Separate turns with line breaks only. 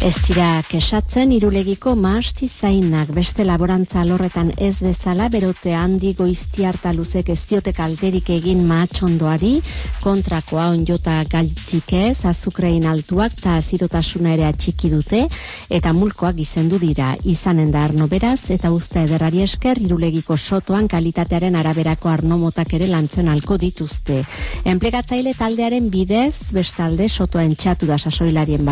Ez dira kesatzen Irulegiko mahastizainak beste laborantza alorretan ez bezala berote handi goiztiarta luzek ez diote kalterik egin mahatxondoari, kontrakoa onjota galtzik ez, azukrein altuak eta azidotasuna ere atxiki dute, eta mulkoak gizendu dira, izanen da arno beraz, eta uste ederrari esker Irulegiko sotoan kalitatearen araberako arnomotak ere lantzen alko dituzte. Enplegatzaile taldearen bidez, bestalde sotoa entxatu da sasoilarien